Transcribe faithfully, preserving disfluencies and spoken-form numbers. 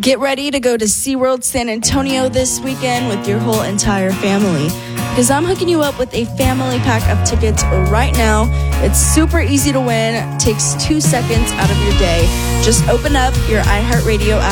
Get ready to go to SeaWorld San Antonio this weekend with your whole entire family, because I'm hooking you up with a family pack of tickets right now. It's super easy to win, takes two seconds out of your day. Just open up your iHeartRadio app